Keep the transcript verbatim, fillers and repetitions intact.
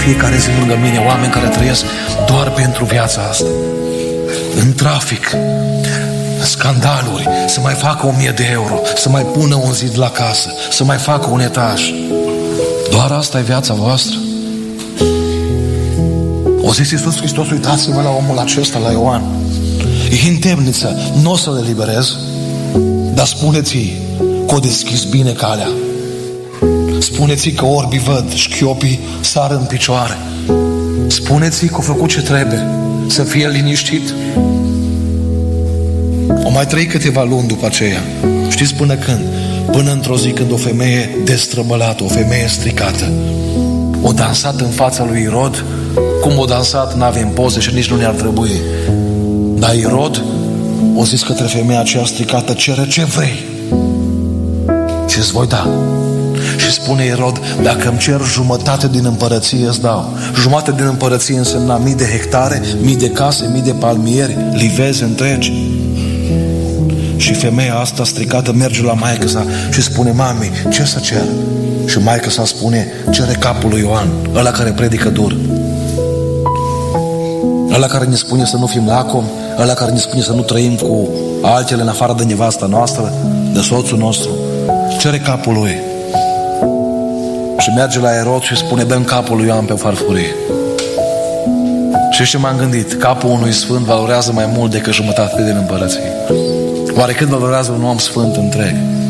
fiecare zi lângă mine oameni care trăiesc doar pentru viața asta. În trafic, scandaluri, să mai facă o mie de euro, să mai pună un zid la casă, să mai facă un etaj. Doar asta e viața voastră? O zis Iisus Hristos, uitați-vă la omul acesta, la Ioan. E în temniță, nu o să le liberez, dar spuneți-i că o deschis bine calea. Spuneți-i că orbii văd, șchiopii sar în picioare. Spuneți-i că a făcut ce trebuie, să fie liniștit. O mai trăi câteva luni după aceea. Știți până când? Până într-o zi când o femeie destrăbălată, o femeie stricată, o dansat în fața lui Irod. Cum o dansat, n-avem poze și nici nu ne-ar trebui. Dar Irod o zis către femeia aceea stricată, cere ce vrei și îți voi da. Și spune Irod, dacă îmi cer jumătate din împărăție, îți dau. Jumătate din împărăție însemna mii de hectare, mii de case, mii de palmieri, livezi întregi. Și femeia asta stricată merge la maică sa și spune, mami, ce să cer? Și maică sa spune, cere capul lui Ioan, ăla care predică dur, ăla care ne spune să nu fim lacom, ăla care ne spune să nu trăim cu altele în afară de nevasta noastră, de soțul nostru. Cere capul lui. Și merge la Irod și spune, dă-mi capul lui Ioan pe farfurie. Și ce m-am gândit? Capul unui sfânt valorează mai mult decât jumătate din împărăție. Oare cât valorează un om sfânt întreg?